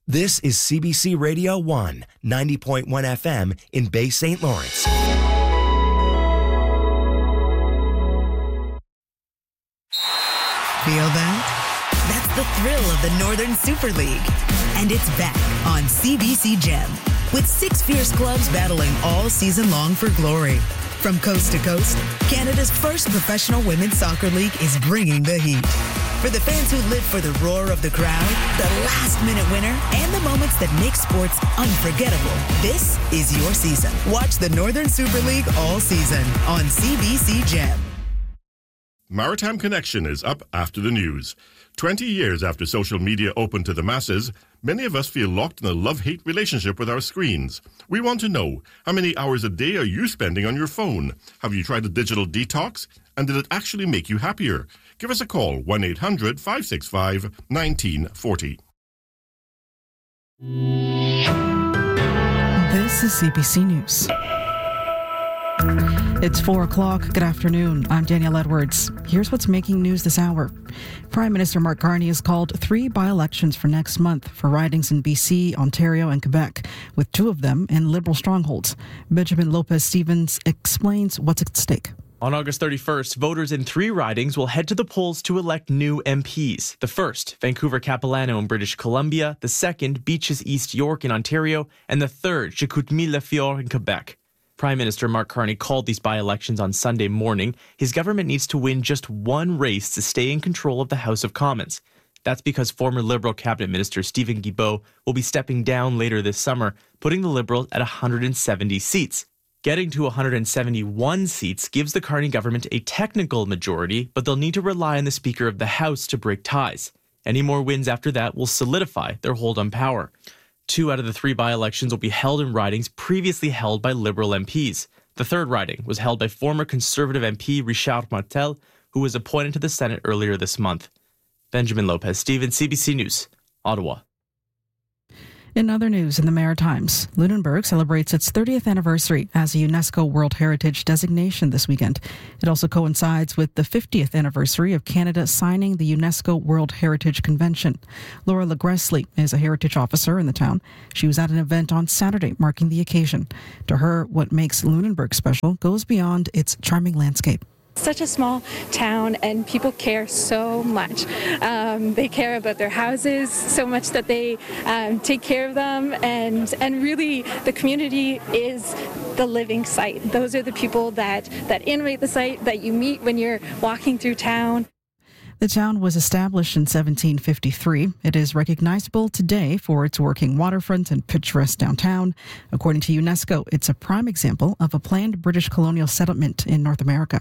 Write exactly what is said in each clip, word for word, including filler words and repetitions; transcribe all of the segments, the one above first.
This is C B C Radio one, ninety point one F M in Bay Saint Lawrence. Feel that? That's the thrill of the Northern Super League. And it's back on C B C Gem, with six fierce clubs battling all season long for glory. From coast to coast, Canada's first professional women's soccer league is bringing the heat. For the fans who live for the roar of the crowd, the last-minute winner, and the moments that make sports unforgettable, this is your season. Watch the Northern Super League all season on C B C Gem. Maritime Connection is up after the news. Twenty years after social media opened to the masses, many of us feel locked in a love-hate relationship with our screens. We want to know, how many hours a day are you spending on your phone? Have you tried a digital detox? And did it actually make you happier? Give us a call, one eight hundred, five six five, one nine four zero. This is C B C News. It's four o'clock. Good afternoon. I'm Danielle Edwards. Here's what's making news this hour. Prime Minister Mark Carney has called three by-elections for next month for ridings in B C, Ontario and Quebec, with two of them in Liberal strongholds. Benjamin Lopez-Stevens explains what's at stake. On August thirty-first, voters in three ridings will head to the polls to elect new M Ps. The first, Vancouver-Capilano in British Columbia. The second, Beaches East York in Ontario. And the third, Chicoutimi-Lafitte in Quebec. Prime Minister Mark Carney called these by-elections on Sunday morning. His government needs to win just one race to stay in control of the House of Commons. That's because former Liberal Cabinet Minister Stephen Guilbeault will be stepping down later this summer, putting the Liberals at one hundred seventy seats. Getting to one hundred seventy-one seats gives the Carney government a technical majority, but they'll need to rely on the Speaker of the House to break ties. Any more wins after that will solidify their hold on power. Two out of the three by-elections will be held in ridings previously held by Liberal M Ps. The third riding was held by former Conservative M P Richard Martel, who was appointed to the Senate earlier this month. Benjamin Lopez-Stevens, C B C News, Ottawa. In other news in the Maritimes, Lunenburg celebrates its thirtieth anniversary as a UNESCO World Heritage designation this weekend. It also coincides with the fiftieth anniversary of Canada signing the UNESCO World Heritage Convention. Laura Legresley is a heritage officer in the town. She was at an event on Saturday marking the occasion. To her, what makes Lunenburg special goes beyond its charming landscape. Such a small town, and people care so much. Um, they care about their houses so much that they um, take care of them, and and really the community is the living site. Those are the people that, that innovate the site, that you meet when you're walking through town. The town was established in seventeen fifty-three. It is recognizable today for its working waterfront and picturesque downtown. According to UNESCO, it's a prime example of a planned British colonial settlement in North America.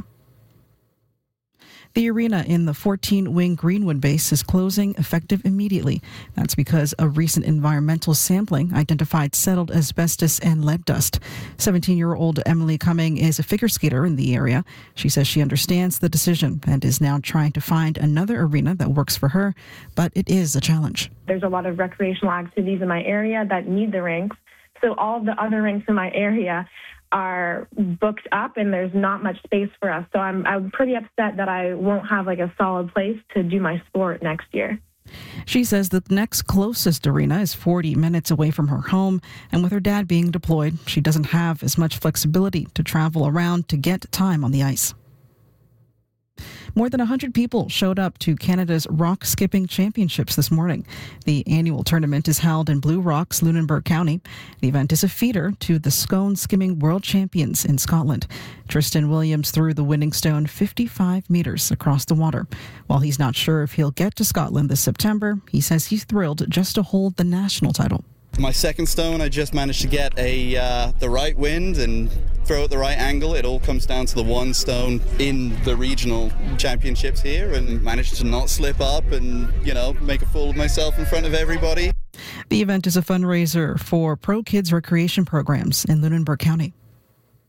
The arena in the fourteen-wing Greenwood base is closing effective immediately. That's because a recent environmental sampling identified settled asbestos and lead dust. seventeen-year-old Emily Cumming is a figure skater in the area. She says she understands the decision and is now trying to find another arena that works for her, but it is a challenge. There's a lot of recreational activities in my area that need the rinks, so all of the other rinks in my area are booked up and there's not much space for us. So I'm I'm pretty upset that I won't have like a solid place to do my sport next year. She says the next closest arena is forty minutes away from her home, and with her dad being deployed, she doesn't have as much flexibility to travel around to get time on the ice. More than one hundred people showed up to Canada's Rock Skipping Championships this morning. The annual tournament is held in Blue Rocks, Lunenburg County. The event is a feeder to the Scone Skimming World Champions in Scotland. Tristan Williams threw the winning stone fifty-five metres across the water. While he's not sure if he'll get to Scotland this September, he says he's thrilled just to hold the national title. My second stone, I just managed to get a uh, the right wind and throw at the right angle. It all comes down to the one stone in the regional championships here, and managed to not slip up and, you know, make a fool of myself in front of everybody. The event is a fundraiser for Pro Kids recreation programs in Lunenburg County.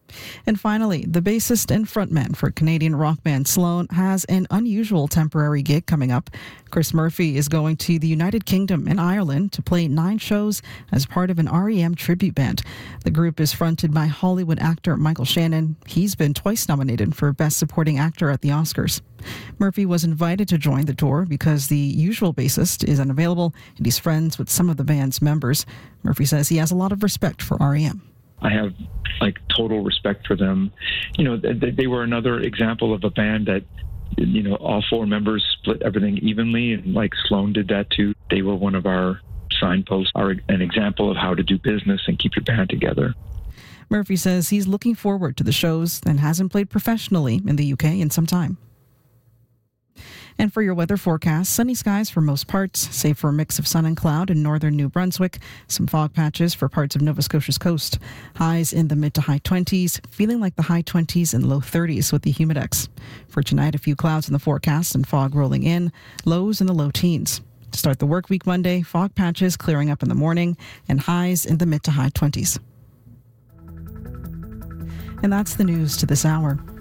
And finally, the bassist and frontman for Canadian rock band Sloan has an unusual temporary gig coming up. Chris Murphy is going to the United Kingdom and Ireland to play nine shows as part of an R E M tribute band. The group is fronted by Hollywood actor Michael Shannon. He's been twice nominated for Best Supporting Actor at the Oscars. Murphy was invited to join the tour because the usual bassist is unavailable and he's friends with some of the band's members. Murphy says he has a lot of respect for R E M. I have like total respect for them. You know, they, they were another example of a band that, you know, all four members split everything evenly, and like Sloan did that too. They were one of our signposts, are an example of how to do business and keep your band together. Murphy says he's looking forward to the shows and hasn't played professionally in the U K in some time. And for your weather forecast, sunny skies for most parts, save for a mix of sun and cloud in northern New Brunswick. Some fog patches for parts of Nova Scotia's coast. Highs in the mid to high twenties, feeling like the high twenties and low thirties with the humidex. For tonight, a few clouds in the forecast and fog rolling in, lows in the low teens. To start the work week Monday, fog patches clearing up in the morning and highs in the mid to high twenties. And that's the news to this hour.